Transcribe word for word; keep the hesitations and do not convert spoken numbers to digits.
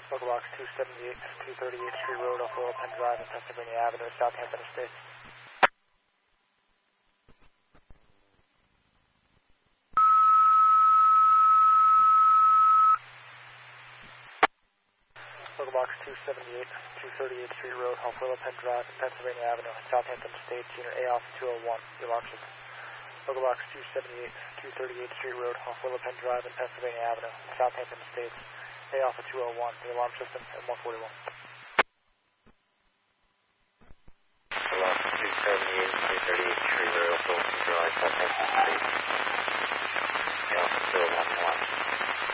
Local Box two seventy-eight, two thirty-eighth Street Road off Willow Penn Drive and Pennsylvania Avenue, Southampton Estates. Local Box two seventy-eight, two thirty-eighth Street Road off Willow Penn Drive and Pennsylvania Avenue, Southampton Estates, Unit A Alpha two oh one, your launch system. Local Box two seventy-eight, two thirty-eighth Street Road off Willow Penn Drive and Pennsylvania Avenue, Southampton Estates, A Alpha two oh one, the alarm system at one forty-one.